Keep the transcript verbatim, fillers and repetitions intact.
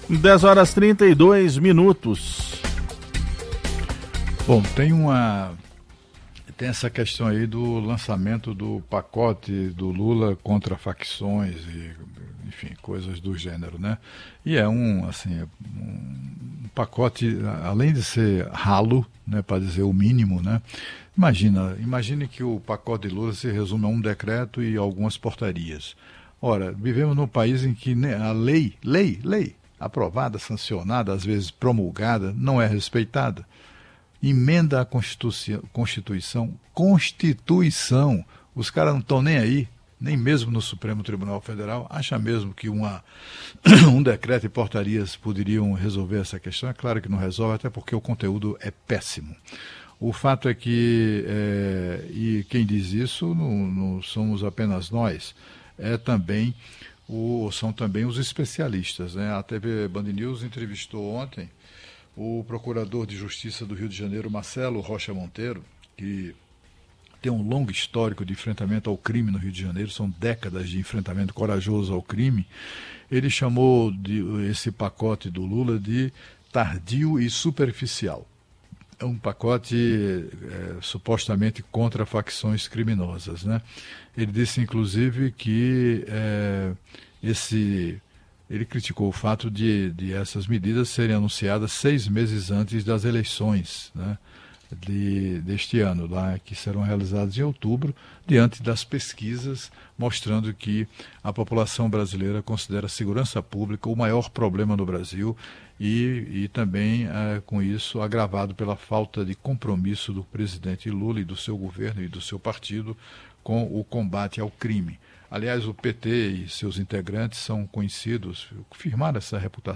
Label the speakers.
Speaker 1: dez horas e trinta e dois minutos.
Speaker 2: Bom, tem uma... Tem essa questão aí do lançamento do pacote do Lula contra facções e, enfim, coisas do gênero, né? E é um, assim, um pacote, além de ser ralo, né, para dizer o mínimo, né? Imagina, imagine que o pacote de Lula se resume a um decreto e algumas portarias. Ora, vivemos num país em que a lei, lei, lei, aprovada, sancionada, às vezes promulgada, não é respeitada. Emenda à Constituição, Constituição, Constituição. Os caras não estão nem aí, nem mesmo no Supremo Tribunal Federal. Acha mesmo que uma, um decreto e portarias poderiam resolver essa questão? É claro que não resolve, até porque o conteúdo é péssimo. O fato é que, é, e quem diz isso não, não somos apenas nós, é também o, são também os especialistas, né? A T V Band News entrevistou ontem o procurador de Justiça do Rio de Janeiro, Marcelo Rocha Monteiro, que tem um longo histórico de enfrentamento ao crime no Rio de Janeiro, são décadas de enfrentamento corajoso ao crime. Ele chamou de, esse pacote do Lula de tardio e superficial. É um pacote é, supostamente contra facções criminosas, né? Ele disse, inclusive, que é, esse... Ele criticou o fato de, de essas medidas serem anunciadas seis meses antes das eleições, né, de, deste ano, lá, que serão realizadas em outubro, diante das pesquisas mostrando que a população brasileira considera a segurança pública o maior problema no Brasil e, e também, é, com isso, agravado pela falta de compromisso do presidente Lula e do seu governo e do seu partido com o combate ao crime. Aliás, o P T e seus integrantes são conhecidos, firmaram essa reputação